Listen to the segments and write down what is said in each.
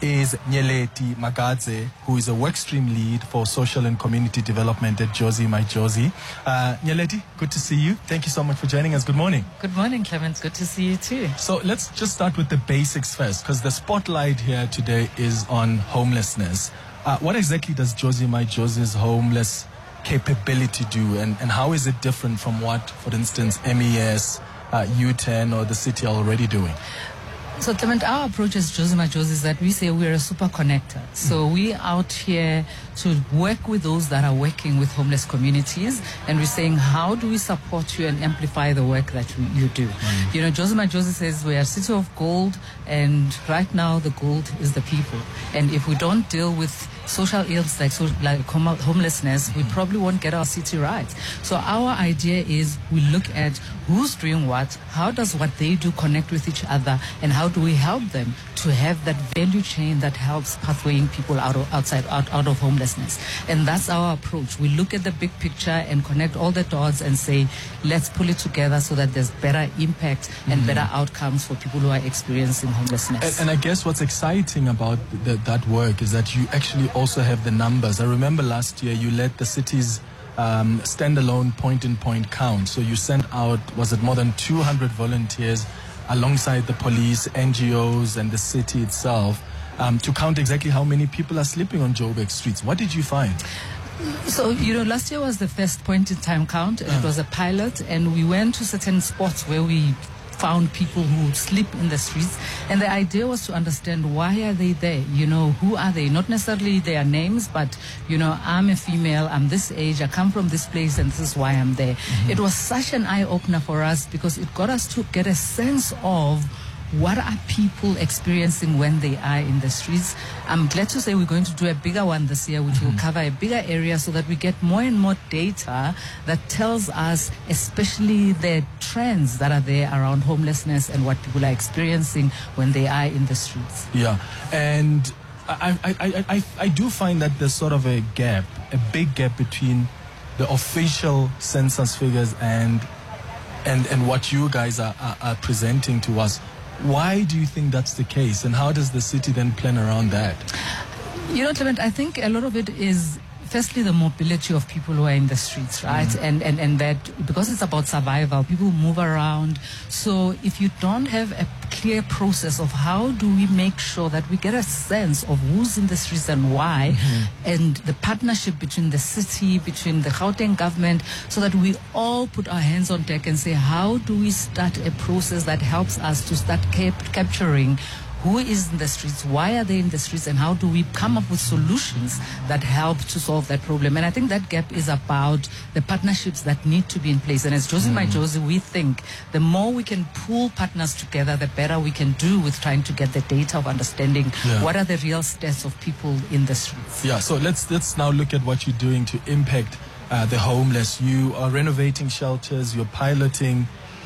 is Nyeleti Magadze, who is a workstream lead for social and community development at Jozi My Jozi. Nyeleti, good to see you. Thank you so much for joining us. Good morning. Good morning, Clement. Good to see you too. So let's just start with the basics first, because the spotlight here today is on homelessness. What exactly does Jozi My Jozi's homeless capability do, and how is it different from what, for instance, MES, U10 or the city are already doing? So, Clement, our approach as Jozi My Jozi is that we say we're a super connector. So we're out here to work with those that are working with homeless communities, and we're saying, how do we support you and amplify the work that you do? You know, Jozi My Jozi says we're a city of gold, and right now the gold is the people. And if we don't deal with social ills like homelessness, we probably won't get our city right. So our idea is we look at who's doing what, how does what they do connect with each other, and how do we help them to have that value chain that helps pathwaying people out of homelessness. And that's our approach. We look at the big picture and connect all the dots and say, let's pull it together so that there's better impact and better outcomes for people who are experiencing homelessness. And I guess what's exciting about that work is that you actually also have the numbers. I remember last year you led the city's standalone point-in-point count. So you sent out, was it more than 200 volunteers alongside the police, NGOs, and the city itself to count exactly how many people are sleeping on Joburg streets. What did you find? So, you know, last year was the first point-in-time count. It was a pilot, and we went to certain spots where we found people who sleep in the streets, and the idea was to understand, why are they there? You know, who are they? Not necessarily their names, but, you know, I'm a female, I'm this age, I come from this place, and this is why I'm there. It was such an eye-opener for us, because it got us to get a sense of what are people experiencing when they are in the streets. I'm glad to say we're going to do a bigger one this year, which will cover a bigger area, so that we get more and more data that tells us especially the trends that are there around homelessness and what people are experiencing when they are in the streets. Yeah, and I do find that there's sort of a gap, a big gap between the official census figures and what you guys are presenting to us. Why do you think that's the case, and how does the city then plan around that? You know, Clement, I think a lot of it is firstly the mobility of people who are in the streets, right? And that, because it's about survival, people move around. So if you don't have a clear process of how do we make sure that we get a sense of who's in the streets and why, and the partnership between the city, between the Gauteng government, so that we all put our hands on deck and say, how do we start a process that helps us to start capturing who is in the streets, why are they in the streets, and how do we come up with solutions that help to solve that problem? And I think that gap is about the partnerships that need to be in place. And as Jozi My Jozi, we think the more we can pool partners together, the better we can do with trying to get the data of understanding what are the real stats of people in the streets. Yeah, so let's now look at what you're doing to impact the homeless. You are renovating shelters, you're piloting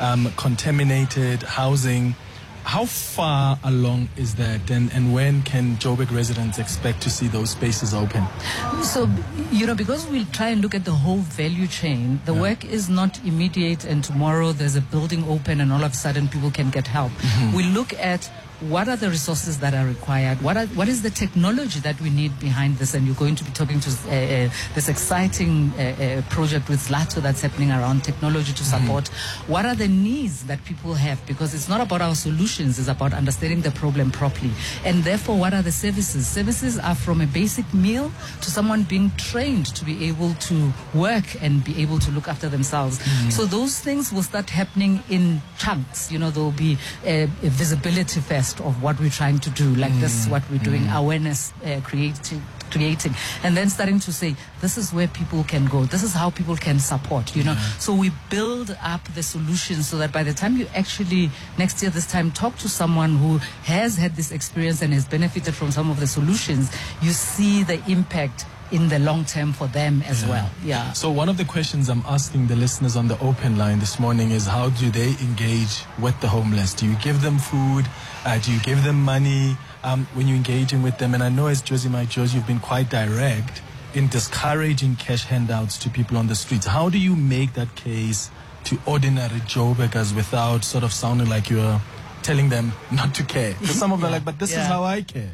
contaminated housing. How far along is that, and when can Joburg residents expect to see those spaces open? So, you know, because we try and look at the whole value chain, the work is not immediate and tomorrow there's a building open and all of a sudden people can get help. We look at what are the resources that are required? What is the technology that we need behind this? And you're going to be talking to this exciting project with Zlato that's happening around technology to support. What are the needs that people have? Because it's not about our solutions, it's about understanding the problem properly. And therefore, what are the services? Services are from a basic meal to someone being trained to be able to work and be able to look after themselves. So those things will start happening in chunks. You know, there will be a visibility fest of what we're trying to do, like this is what we're doing, awareness creating, and then starting to say, this is where people can go, this is how people can support, you know. So we build up the solutions so that by the time you actually next year this time talk to someone who has had this experience and has benefited from some of the solutions, you see the impact in the long term for them as well. Yeah. So one of the questions I'm asking the listeners on the open line this morning is, how do they engage with the homeless? Do you give them food? Do you give them money when you're engaging with them? And I know as Jozi My Jozi, you've been quite direct in discouraging cash handouts to people on the streets. How do you make that case to ordinary Joburgers without sort of sounding like you're telling them not to care? Because some of them are like, but this is how I care. Yeah.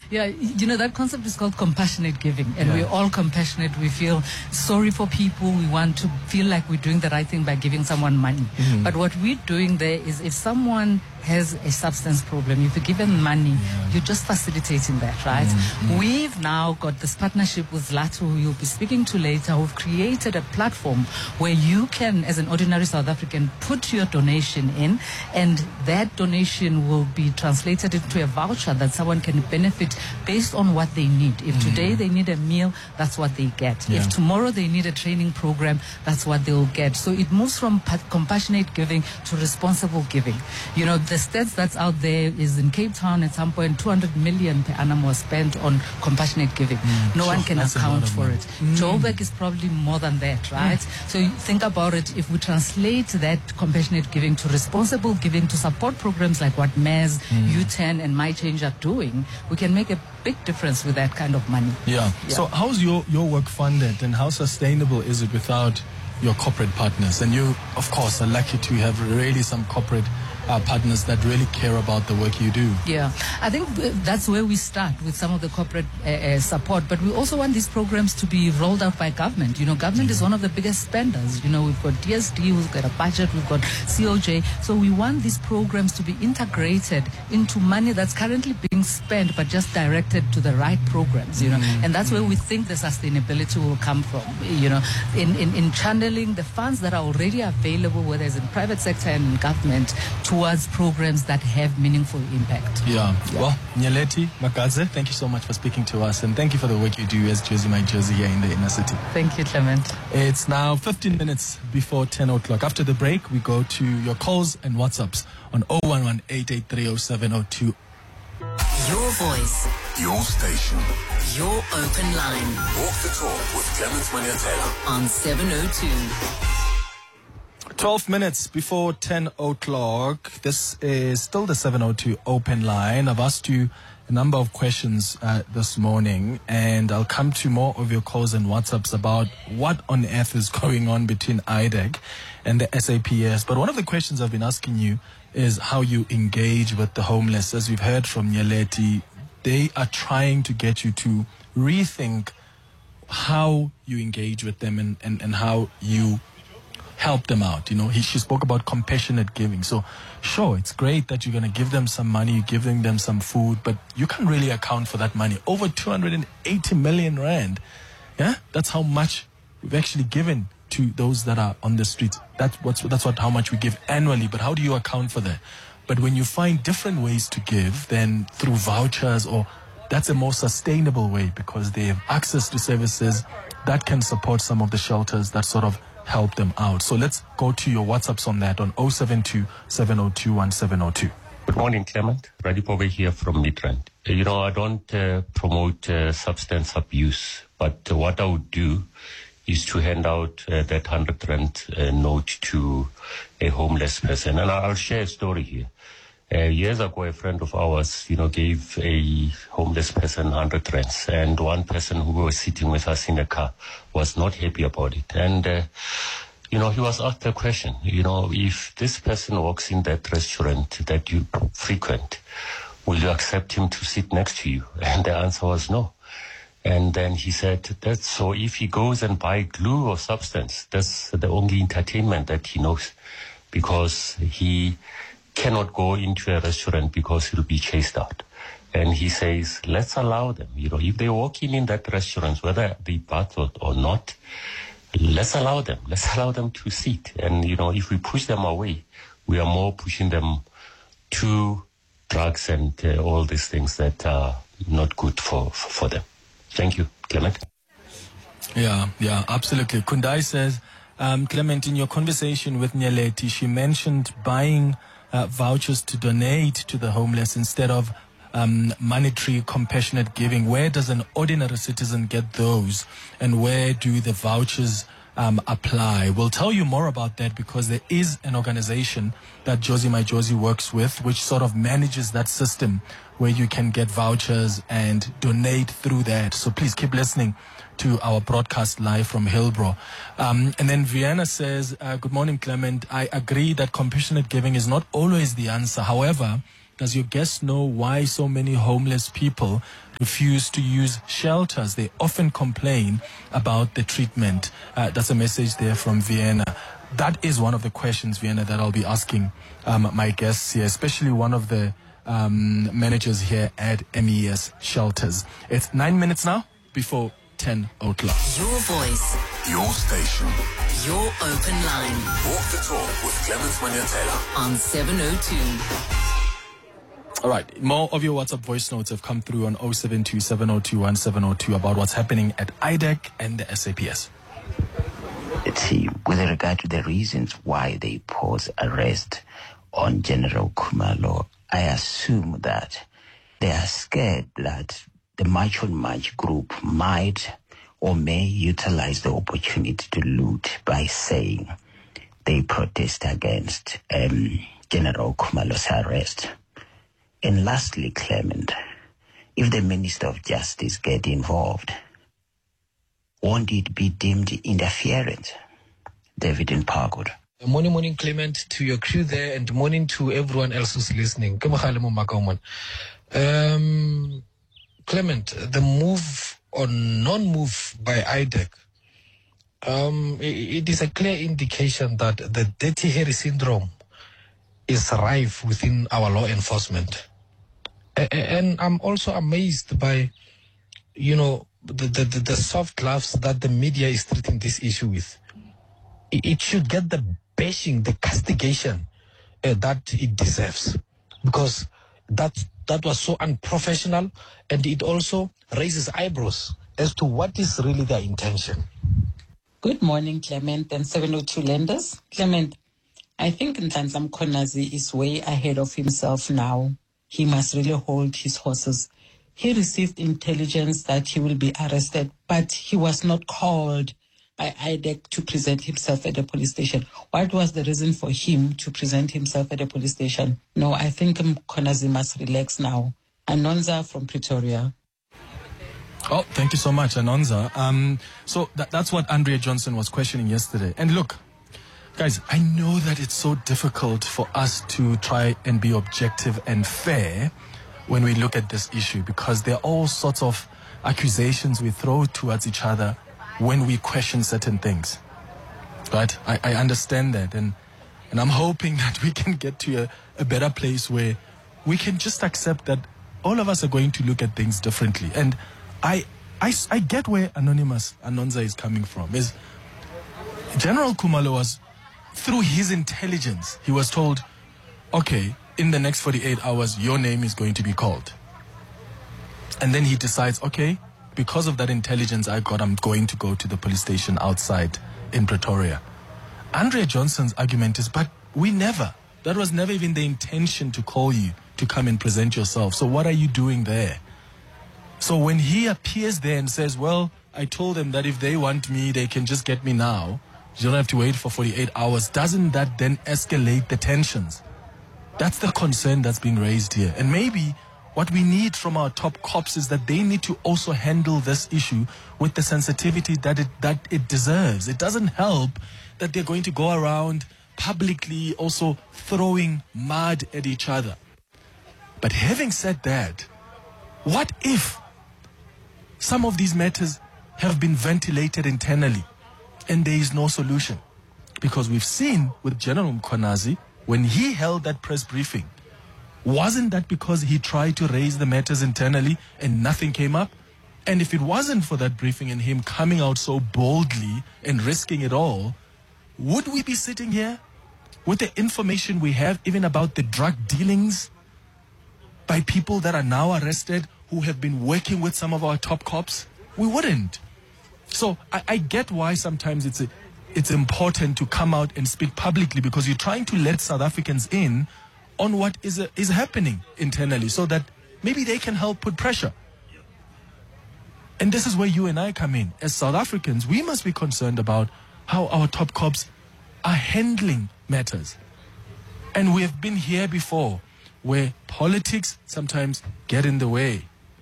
Yeah, you know, that concept is called compassionate giving, and we're all compassionate. We feel sorry for people. We want to feel like we're doing the right thing by giving someone money. But what we're doing there is, if someone has a substance problem, if you give them money, you're just facilitating that, right? We've now got this partnership with Latu, who you'll be speaking to later. We've created a platform where you can, as an ordinary South African, put your donation in, and that donation will be translated into a voucher that someone can benefit based on what they need. If today they need a meal, that's what they get. If tomorrow they need a training program, that's what they'll get. So it moves from compassionate giving to responsible giving. You know, the stats that's out there is in Cape Town at some point 200 million per annum was spent on compassionate giving. No one can account for it. Joburg is probably more than that, right? So you think about it, if we translate that compassionate giving to responsible giving to support programs like what MES, U10 and My Change are doing, we can make a big difference with that kind of money. So how's your work funded, and how sustainable is it without your corporate partners? And you, of course, are lucky to have really some corporate partners that really care about the work you do. Yeah, I think that's where we start with some of the corporate support, but we also want these programs to be rolled out by government. You know, government is one of the biggest spenders. You know, we've got DSD, we've got a budget, we've got COJ, so we want these programs to be integrated into money that's currently being spent, but just directed to the right programs, you know, and that's where we think the sustainability will come from, you know, in channeling the funds that are already available, whether it's in private sector and in government, towards programs that have meaningful impact. Well, Nyaleti Makadze, thank you so much for speaking to us, and thank you for the work you do as Jersey My Jersey here in the inner city. Thank you, Clement. It's now 15 minutes before 10 o'clock. After the break, we go to your calls and WhatsApps on 011-883-0702. Your voice. Your station. Your open line. Walk the talk with Clement Maniatela on 702. 12 minutes before 10 o'clock. This is still the 702 open line. I've asked you a number of questions this morning, and I'll come to more of your calls and WhatsApps about what on earth is going on between IDEC and the SAPS. But one of the questions I've been asking you is how you engage with the homeless. As we've heard from Nyaleti, they are trying to get you to rethink how you engage with them and how you help them out. You know, she spoke about compassionate giving. So sure, it's great that you're going to give them some money, you're giving them some food, but you can't really account for that money. Over 280 million rand. Yeah, that's how much we've actually given to those that are on the streets. That's how much we give annually. But how do you account for that? But when you find different ways to give, then through vouchers, or that's a more sustainable way, because they have access to services that can support some of the shelters that sort of help them out. So let's go to your WhatsApps on that on 072-702-1702. Good morning, Clement. Radipove here from Midrand. You know, I don't promote substance abuse, but what I would do is to hand out that 100 rand note to a homeless person. And I'll share a story here. Years ago, a friend of ours, you know, gave a homeless person 100 rands, and one person who was sitting with us in a car was not happy about it. And, you know, he was asked the question, you know, if this person walks in that restaurant that you frequent, will you accept him to sit next to you? And the answer was no. And then he said, that's so if he goes and buy glue or substance, that's the only entertainment that he knows, because he cannot go into a restaurant because he'll be chased out. And he says, let's allow them. You know, if they walk in that restaurant, whether they bath or not, let's allow them. Let's allow them to sit. And, you know, if we push them away, we are more pushing them to drugs and all these things that are not good for them. Thank you, Clement. Yeah, absolutely. Kundai says, Clement, in your conversation with Nyaleti, she mentioned buying vouchers to donate to the homeless instead of monetary compassionate giving. Where does an ordinary citizen get those, and where do the vouchers apply? We'll tell you more about that, because there is an organization that Jersey My Jersey works with, which sort of manages that system where you can get vouchers and donate through that. So please keep listening to our broadcast live from Hillbrow. And then Vienna says, good morning, Clement. I agree that compassionate giving is not always the answer. However, does your guest know why so many homeless people refuse to use shelters. They often complain about the treatment. That's a message there from Vienna. That is one of the questions, Vienna, that I'll be asking my guests here, especially one of the managers here at MES Shelters. It's 9 minutes now before 10 o'clock. Your voice, Your station. your open line Walk the talk with Clemens Manyatela. on 702. All right, more of your WhatsApp voice notes have come through on 072-702-1702 about what's happening at IDEC and the SAPS. Let's see, with regard to the reasons why they pause arrest on General Khumalo, I assume that they are scared that the March on March group might or may utilize the opportunity to loot by saying they protest against General Khumalo's arrest. And lastly, Clement, if the Minister of Justice get involved, won't it be deemed interference? David in Parkwood. Morning, Clement, to your crew there, and morning to everyone else who's listening. Clement, the move or non-move by IDEC, it is a clear indication that the Dirty Harry syndrome is rife within our law enforcement. And I'm also amazed by, the soft gloves that the media is treating this issue with. It should get the bashing, the castigation that it deserves, because that was so unprofessional, and it also raises eyebrows as to what is really their intention. Good morning, Clement and 702 lenders. Clement, I think Nhlanhla Mkhwanazi is way ahead of himself now. He must really hold his horses. He received intelligence that he will be arrested, but he was not called by IDEC to present himself at the police station. What was the reason for him to present himself at the police station? No, I think Mkhwanazi must relax now. Anonza from Pretoria. Oh, thank you so much, Anonza. So that's what Andrea Johnson was questioning yesterday. And look, guys, I know that it's so difficult for us to try and be objective and fair when we look at this issue, because there are all sorts of accusations we throw towards each other when we question certain things. Right? I understand that. And I'm hoping that we can get to a better place where we can just accept that all of us are going to look at things differently. And I get where Anonza is coming from. Is General Khumalo was, through his intelligence, he was told, okay, in the next 48 hours, your name is going to be called. And then he decides, okay, because of that intelligence I got, I'm going to go to the police station outside in Pretoria. Andrea Johnson's argument is, but that was never even the intention to call you to come and present yourself. So what are you doing there? So when he appears there and says, well, I told them that if they want me, they can just get me now. You don't have to wait for 48 hours. Doesn't that then escalate the tensions? That's the concern that's being raised here. And maybe what we need from our top cops is that they need to also handle this issue with the sensitivity that it deserves. It doesn't help that they're going to go around publicly also throwing mud at each other. But having said that, what if some of these matters have been ventilated internally and there is no solution? Because we've seen with General Mkhwanazi, when he held that press briefing, wasn't that because he tried to raise the matters internally and nothing came up? And if it wasn't for that briefing and him coming out so boldly and risking it all, would we be sitting here with the information we have even about the drug dealings by people that are now arrested who have been working with some of our top cops? We wouldn't. So I get why sometimes it's important to come out and speak publicly, because you're trying to let South Africans in on what is happening internally so that maybe they can help put pressure. And this is where you and I come in. As South Africans, we must be concerned about how our top cops are handling matters. And we have been here before where politics sometimes get in the way.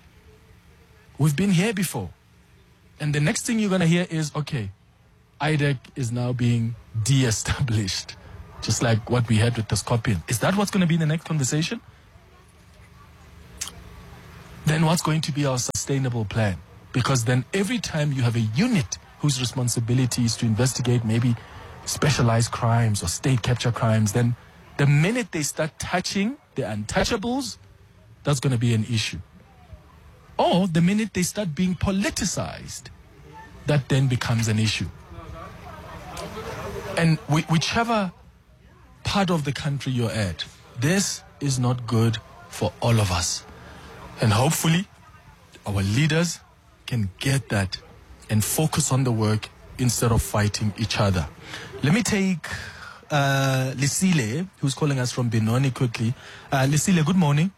We've been here before. And the next thing you're going to hear is, okay, IDEC is now being de-established, just like what we had with the Scorpion. Is that what's going to be the next conversation? then what's going to be our sustainable plan? Because then every time you have a unit whose responsibility is to investigate maybe specialized crimes or state capture crimes, then the minute they start touching the untouchables, that's going to be an issue. Or the minute they start being politicized, that then becomes an issue. And whichever part of the country you're at, this is not good for all of us. And hopefully, our leaders can get that and focus on the work instead of fighting each other. Let me take Lisile, who's calling us from Benoni, quickly. Lisile, good morning.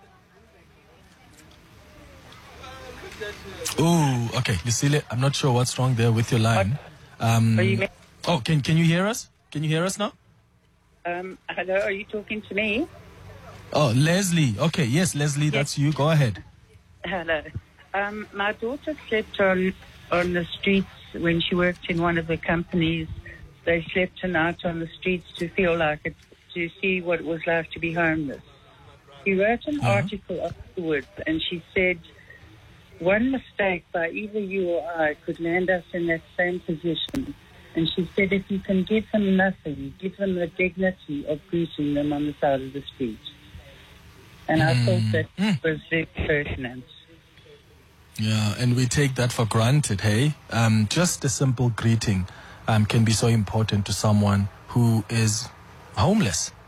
Oh, okay. Lisile, I'm not sure what's wrong there with your line. Can you hear us? Can you hear us now? Hello, are you talking to me? Oh, Leslie. Okay, yes, Leslie, yes. That's you. Go ahead. Hello. My daughter slept on the streets when she worked in one of the companies. They slept a night on the streets to feel like it, to see what it was like to be homeless. She wrote an article afterwards, and she said, one mistake by either you or I could land us in that same position. And she said, if you can give them nothing, give them the dignity of greeting them on the side of the street. And I thought that was very pertinent. Yeah, and we take that for granted, hey? Just a simple greeting can be so important to someone who is homeless.